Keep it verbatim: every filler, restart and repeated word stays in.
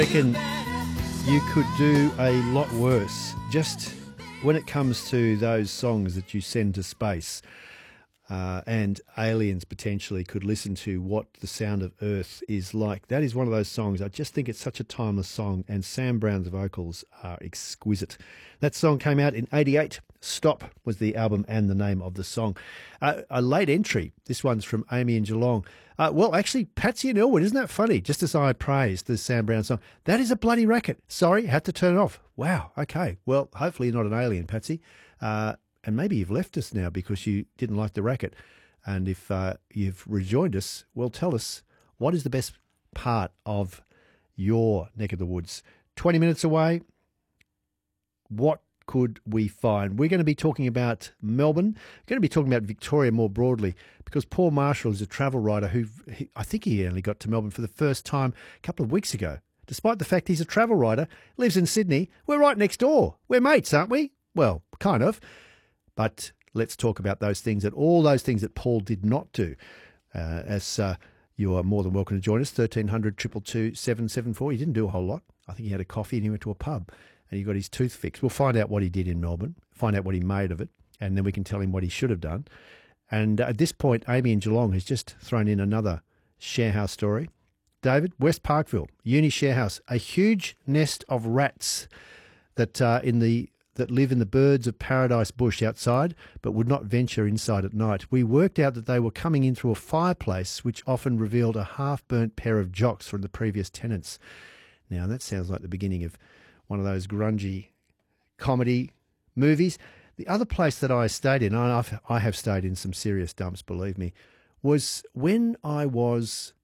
reckon you could do a lot worse just when it comes to those songs that you send to space. Uh, and aliens potentially could listen to what the sound of Earth is like. That is one of those songs. I just think it's such a timeless song, and Sam Brown's vocals are exquisite. That song came out in eighty-eight. Stop was the album and the name of the song. Uh, a late entry. This one's from Amy in Geelong. Uh, well, actually, Patsy and Elwood, isn't that funny? Just as I praised the Sam Brown song, that is a bloody racket. Sorry, had to turn it off. Wow, okay. Well, hopefully you're not an alien, Patsy. Uh, And maybe you've left us now because you didn't like the racket. And if uh, you've rejoined us, well, tell us, what is the best part of your neck of the woods? twenty minutes away, what could we find? We're going to be talking about Melbourne. We're going to be talking about Victoria more broadly, because Paul Marshall is a travel writer who, he, I think he only got to Melbourne for the first time a couple of weeks ago. Despite the fact he's a travel writer, lives in Sydney, we're right next door. We're mates, aren't we? Well, kind of. But let's talk about those things, and all those things that Paul did not do. Uh, as uh, you are more than welcome to join us, thirteen hundred, two two two, seven seven four. He didn't do a whole lot. I think he had a coffee and he went to a pub and he got his tooth fixed. We'll find out what he did in Melbourne, find out what he made of it, and then we can tell him what he should have done. And at this point, Amy in Geelong has just thrown in another sharehouse story. David, West Parkville, Uni Sharehouse, a huge nest of rats that uh, in the that live in the birds of paradise bush outside, but would not venture inside at night. We worked out that they were coming in through a fireplace, which often revealed a half-burnt pair of jocks from the previous tenants. Now, that sounds like the beginning of one of those grungy comedy movies. The other place that I stayed in, and I've, I have stayed in some serious dumps, believe me, was when I was